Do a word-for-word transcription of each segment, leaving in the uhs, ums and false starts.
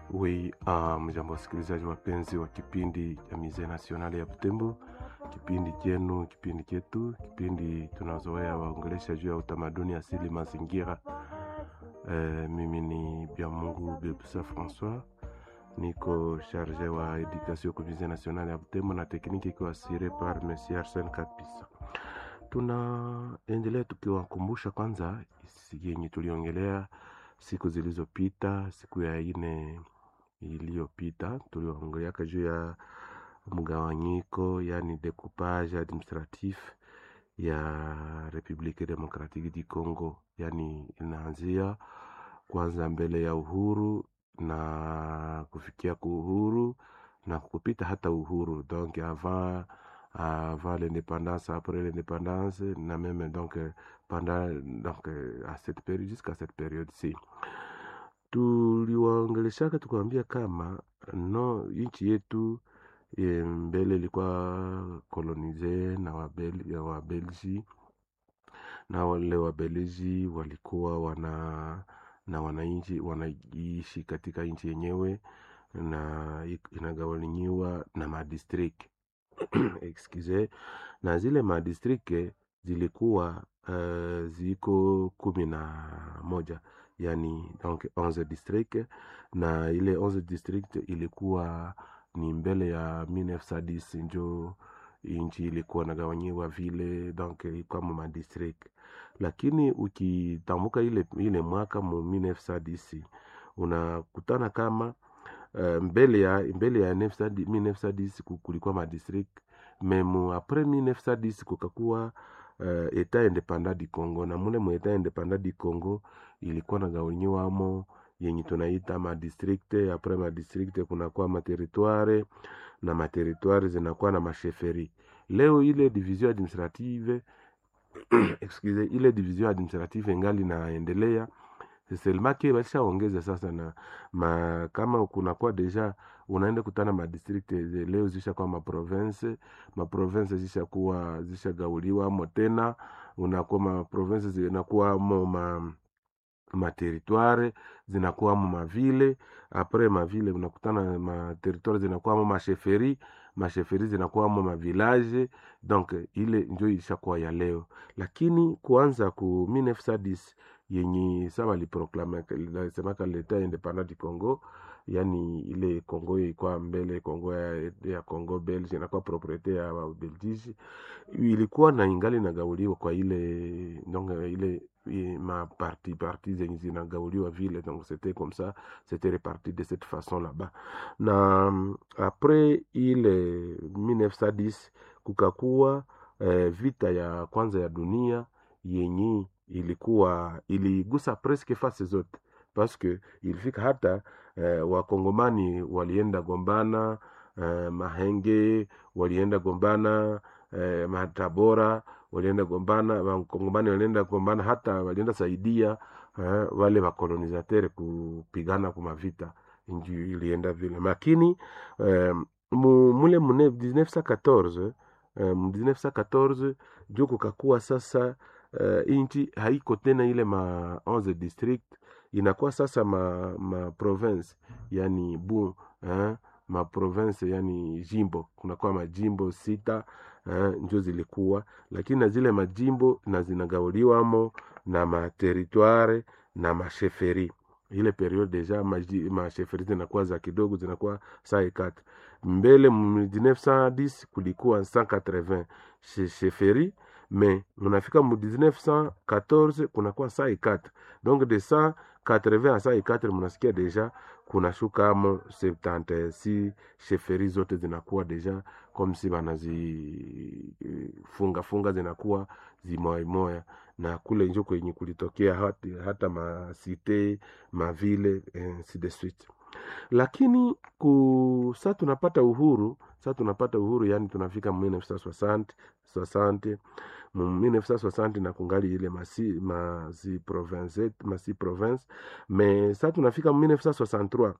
Oui, uh, mjambo wasikilizaji wapenzi wa kipindi cha Musee National ya Butembo, kipindi chenu, kipindi chetu, kipindi tunazoea waongelesha juu ya utamaduni asili mazingira. Eh, mimi ni Biamungu Bebusa François, niko charge wa education kwa Musee National ya Butembo na tekniki ikiwa asire par Monsieur Arsène Kapisa. Tunaendelea tukiwakumbusha kwanza yenye tuliongelea siku zilizopita, siku ya ine iliyopita tuliongelea juu ya mgawanyiko, yani decoupage administratif ya Republique Democratique du Congo, yani inaanzia kwanza mbele ya uhuru na kufikia uhuru na kupita hata uhuru, donc avant avant l'indépendance, après l'indépendance, na même donc pendant donc à cette période jusqu'à cette période-ci. Tuliwaongeleshaka tukawaambia kama no nchi yetu e, mbele ilikuwa kolonize na wabel, ya wabelgi, na wale wabelgi walikuwa wana na wananchi wanaishi katika nchi yenyewe na inagawanyiwa na madistrict excuse, na zile madistrict zilikuwa uh, ziko kumi na moja, yani donc onze district, na ile onze district ilikuwa ni mbele ya mille neuf cent dix njo inchi ilikuwa nagawanyiwa vile, donc ilikuwa ma district. Lakini ukitambuka ile ile mwaka mu mille neuf cent dix unakutana kama uh, mbele ya mbele ya mille neuf cent dix kulikuwa ma district, memu après mille neuf cent dix kukakuwa uh, etat independant du Congo, na mule mu etat independant du Congo ilikuwa nagawanyiwa amo yenye tunaita ma district. Après ma district kunakuwa ma territoire, na ma territoire zinakuwa na masheferi. Leo ile division administrative excuse, ile division administrative ingali naendelea, seulement que walishaongeza sasa, na ma, kama kunakuwa deja unaenda kutana ma district leo zisha kwa ma province, ma province zisha kuwa zisha gauliwa mo, tena unakuwa ma province zinakuwa mo ma ma territoire zinakuwa mo ma ville, après ma ville unakutana ma territoire zinakuwa mo ma chefferie, ma chefferie zinakuwa mo ma village. Donc ile ndio ilishakuwa ya leo. Lakini kuanza ku mille neuf cent dix yenye sawa liproklame semaka l'etat indépendant du Congo, yani ile Congo ilikuwa mbele, Congo ya, ya Congo Belge inakuwa propriete ya Belgique, ilikuwa na ingali nagauliwa kwa ile donc ile ma parti parti zenye zinagauliwa vile, donc c'était comme ça, c'était réparti de cette façon là-bas. Na après ile mille neuf cent dix kukakuwa eh, vita ya kwanza ya dunia yenye ilikuwa iligusa presque fasi zote, parce que ilifika hata eh, wakongomani walienda gombana, eh, Mahenge walienda gombana, eh, Matabora walienda gombana, wakongomani walienda gombana, hata walienda saidia eh, wale wakolonizateur kupigana kwa vita, inji ilienda vile. Lakini eh, mule mune mille neuf cent quatorze eh, mille neuf cent quatorze ndio kukakuwa sasa uh, inchi haiko tena ile ma onze district, inakuwa sasa ma, ma province, yani bu eh, ma province yani jimbo, kunakuwa majimbo sita eh, ndio zilikuwa, lakini na zile majimbo na zinagauliwa amo na ma territoire na ma chefferie. Ile periode deja ma, ma chefferie zinakuwa za kidogo, zinakuwa saa kati. Mbele mille neuf cent dix kulikuwa cent quatre-vingts chefferie, mais munafika mu mille neuf cent quatorze kunakuwa cent quatre, donc de cent quatre-vingts à cent quatre munasikia deja kunashuka amo soixante-six chefferie, zote zinakuwa deja comme si banazi funga funga, zinakuwa zimoya moya, na kule njo kwenye kulitokea hata, hata ma cité ma ville ainsi de suite. Lakini ku sasa tunapata uhuru, sasa tunapata uhuru, yani tunafika mille neuf cent soixante soixante mille neuf cent soixante na kungali ile masi masi province masi province, mais sasa tunafika mille neuf cent soixante-trois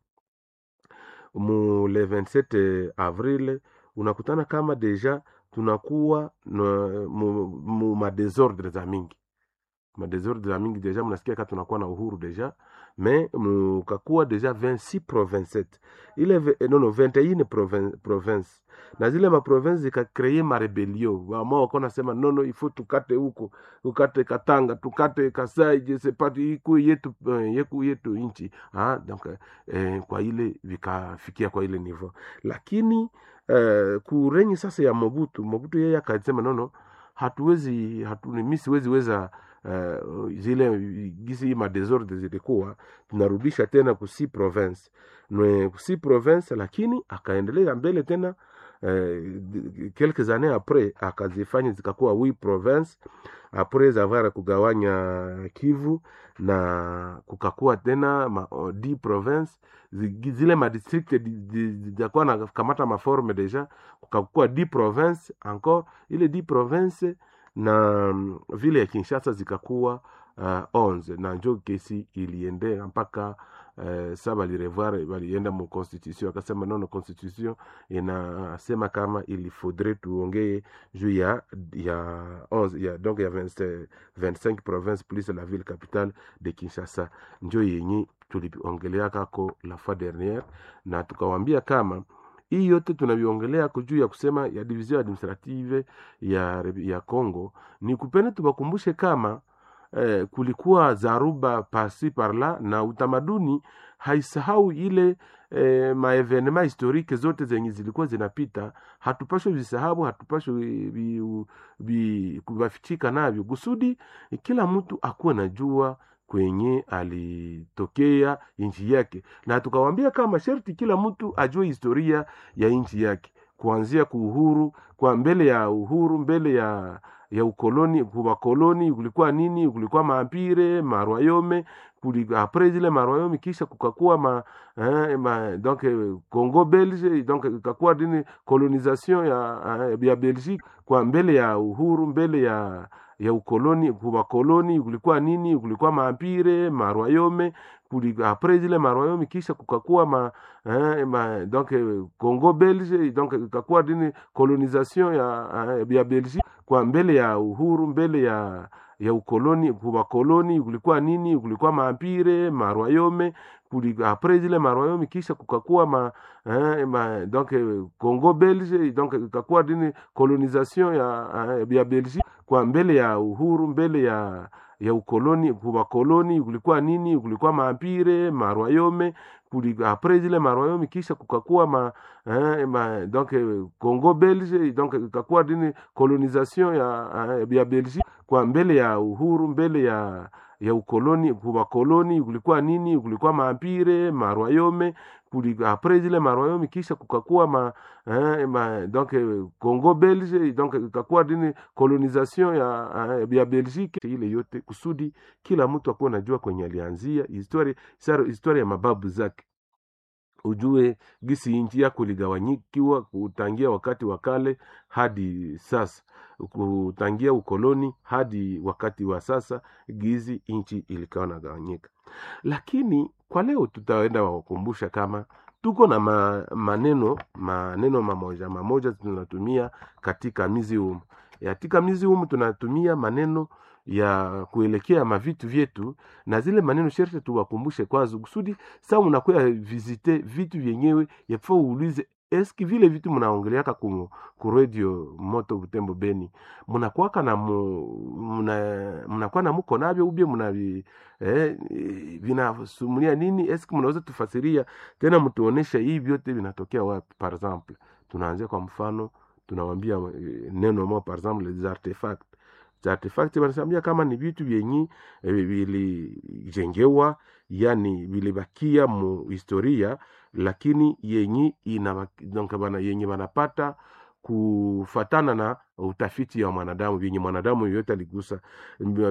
mu le vingt-sept avril unakutana kama deja tunakuwa mu, mu ma désordre za mingi, ma desordre za mingi deja mnasikia kama tunakuwa na uhuru deja, mais mukakuwa deja vingt-six provincettes ile ve, non non vingt et une province, province na zile ma province zikakreye ma rebellion, wama wako nasema non non il faut tukate huko, tukate Katanga, tukate Kasai, je sais pas iku yetu yeku yetu inchi ah, donc eh, kwa ile vikafikia kwa ile niveau. Lakini eh, kurenyi sasa ya Mobutu, Mobutu yeye akasema nono, hatuwezi hatu mimi siwezi weza uh, zile gisi ma desordre zilikuwa tunarudisha tena ku six province no ku six province, lakini akaendelea mbele tena uh, quelques années après akazifanya zikakuwa huit province après avoir kugawanya Kivu na kukakuwa tena ma dix province zile ma district zilikuwa na kamata ma forme deja kukakuwa dix province encore ile dix province na vile ya Kinshasa zikakuwa uh, onze na njo kesi iliendea mpaka uh, saba lirevoir walienda mu constitution akasema nono constitution inasema kama il faudrait tuongee juu ya ya onze ya donc ya vingt-cinq provinces plus la ville capitale de Kinshasa, njo yenye tuliongelea kako la fois dernière na tukawambia kama hii yote tunaviongelea kujuu ya kusema ya division administrative ya ya Congo ni kupenda tubakumbushe kama eh, kulikuwa zaruba pasi parla na utamaduni haisahau ile eh, maevenema historike zote zenye zilikuwa zinapita, hatupasho visahau, hatupasho bi, bi, kubafichika navyo kusudi kila mtu akuwe najua kwenye alitokea inchi yake, na tukawambia kama sharti kila mtu ajue historia ya inchi yake kuanzia kuuhuru, kwa mbele ya uhuru, mbele ya ya ukoloni, kwa koloni kulikuwa nini, kulikuwa maempire, maroyaume, kulikuwa après zile maroyaume kisha kukakuwa ma, eh, ma donc Congo Belge, donc kukakuwa dini colonisation ya ya Belgique, kwa mbele ya uhuru, mbele ya ya ukoloni, kwa koloni kulikuwa nini, kulikuwa maempire, maroyaume, kulikuwa après zile maroyaume kisha kukakuwa ma, eh, ma donc Congo Belge, donc kukakuwa dini colonisation ya ya Belgique, kwa mbele ya uhuru, mbele ya ya ukoloni, kwa koloni kulikuwa nini, kulikuwa maempire, maroyaume, kulikuwa après zile maroyaume kisha kukakuwa ma, eh, ma donc Congo Belge, donc kukakuwa dini colonisation ya ya Belgique, kwa mbele ya uhuru, mbele ya ya ukoloni, kwa koloni kulikuwa nini, kulikuwa maempire, maroyaume, kulikuwa après zile maroyaume kisha kukakuwa ma, eh, ma donc Congo Belge, donc kukakuwa dini colonisation ya ya Belgique, kwa mbele ya uhuru, mbele ya ya ukoloni, kwa koloni kulikuwa nini, kulikuwa maempire, maroyaume, kulikuwa après zile maroyaume kisha kukakuwa ma, eh, ma donc Congo Belge, donc kukakuwa dini colonisation ya ya Belgique. Ile yote kusudi kila mtu akuwe najua kwenye alianzia historia, historia ya mababu zake, ujue gisi inchi yako iligawanyikiwa kutangia wakati wa kale hadi sasa, kutangia ukoloni hadi wakati wa sasa gizi inchi ilikawa nagawanyika. Lakini kwa leo tutaenda wakumbusha kama tuko na ma, maneno maneno mamoja mamoja tunatumia katika museum. Katika museum tunatumia maneno ya kuelekea mavitu vyetu, na zile maneno sherti tuwakumbushe kwazo kusudi sasa unakuwa visite vitu vyenyewe yafaa uulize eski vile vitu mnaongeleaka ku ku radio Moto Butembo Beni mnakuwa na mna mnakuwa na mko navyo ubie mnavi eh vinasumulia nini, eski mnaweza tufasiria tena mtuonesha hivi vyote vinatokea wapi? Par exemple tunaanzia kwa mfano tunawaambia eh, neno moja par exemple les artefacts artefacts wanasambia kama ni vitu vyenye e, vilijengewa, yani vilibakia mu historia, lakini yenye ina donc bana yenye wanapata kufatana na utafiti wa mwanadamu, vyenye mwanadamu yote aligusa